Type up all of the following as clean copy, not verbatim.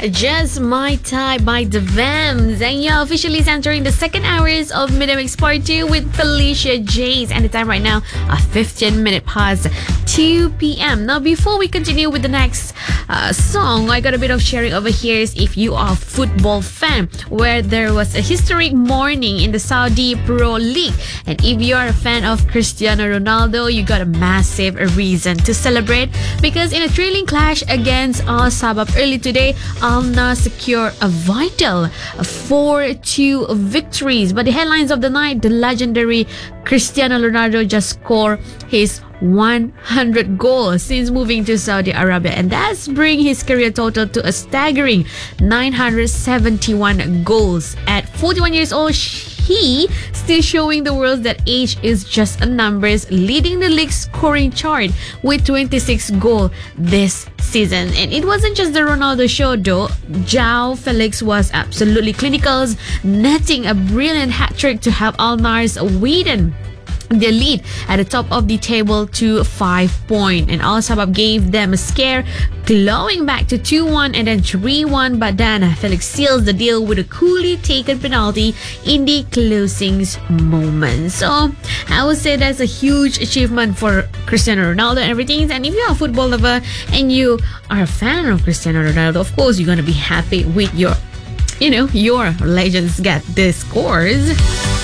Just My Type by The Vamps. And you're officially entering the second hours of Midmix Part 2 with Felicia Jays. And the time right now, 15 minutes past 2 p.m. Now, before we continue with the next song, I got a bit of sharing over here. Is if you are a football fan, where there was a historic morning in the Saudi Pro League. And if you are a fan of Cristiano Ronaldo, you got a massive reason to celebrate, because in a thrilling clash against Al Sabab early today, Al Nassr secured a vital 4-2 victories. But the headlines of the night, the legendary Cristiano Ronaldo just scored his 100 goals since moving to Saudi Arabia, and that's bring his career total to a staggering 971 goals. At 41 years old, he still showing the world that age is just a numbers, leading the league scoring chart with 26 goals this season. And it wasn't just the Ronaldo show though. João Felix was absolutely clinical, netting a brilliant hat-trick to help Al Nassr widen the lead at the top of the table to 5 points, and Al Sabab gave them a scare, clawing back to 2-1 and then 3-1, but then Felix seals the deal with a coolly taken penalty in the closing moment. So I would say that's a huge achievement for Cristiano Ronaldo and everything. And if you're a football lover and you are a fan of Cristiano Ronaldo, of course you're going to be happy with your legends get the scores.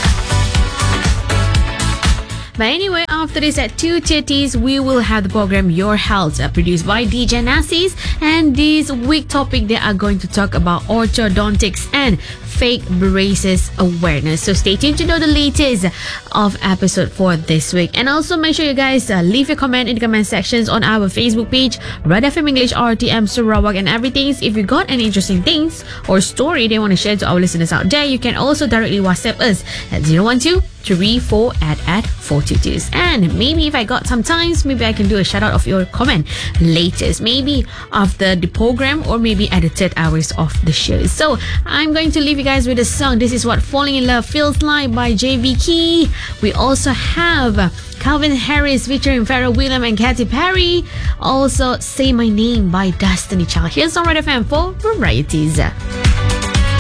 But anyway, after this at 2:30, we will have the program Your Health, produced by DJ Nassis. And this week topic, they are going to talk about orthodontics and fake braces awareness. So stay tuned to know the latest of episode for this week. And also make sure you guys leave your comment in the comment sections on our Facebook page, Red FM English RTM Sarawak and everything. If you got any interesting things or story they want to share to our listeners out there, you can also directly WhatsApp us at 012-34 at 422. And maybe if I got some times, maybe I can do a shout out of your comment latest, maybe after the program or maybe at the third hours of the show. So I'm going to leave you guys with a song. This is what Falling in Love Feels Like by JV Key. We also have Calvin Harris featuring Pharrell Williams and Katy Perry. Also Say My Name by Destiny Child. Here's on Red FM for Varieties.